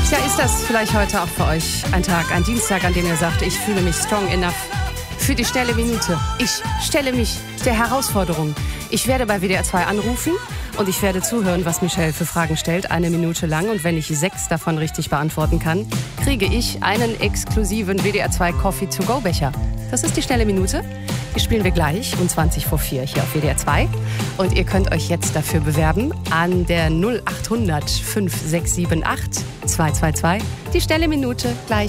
Ja, ist das vielleicht heute auch für euch ein Tag, ein Dienstag, an dem ihr sagt, ich fühle mich strong enough für die schnelle Minute. Ich stelle mich der Herausforderung. Ich werde bei WDR 2 anrufen und ich werde zuhören, was Michelle für Fragen stellt, 1 Minute lang. Und wenn ich 6 davon richtig beantworten kann, kriege ich einen exklusiven WDR 2 Coffee-to-go-Becher. Das ist die schnelle Minute. Die spielen wir gleich um 20 vor 4 hier auf WDR 2. Und ihr könnt euch jetzt dafür bewerben an der 0800 5678 222. Die schnelle Minute gleich.